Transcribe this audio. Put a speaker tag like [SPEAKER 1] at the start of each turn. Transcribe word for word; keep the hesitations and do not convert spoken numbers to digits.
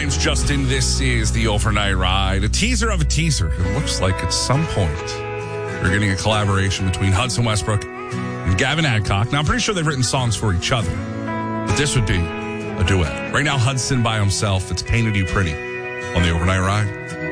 [SPEAKER 1] name's Justin. This is the Overnight Ride. A teaser of a teaser. It looks like at some point we're getting a collaboration between Hudson Westbrook and Gavin Adcock. Now, I'm pretty sure they've written songs for each other, but this would be a duet. Right now, Hudson by himself. It's Painted You Pretty on the Overnight Ride.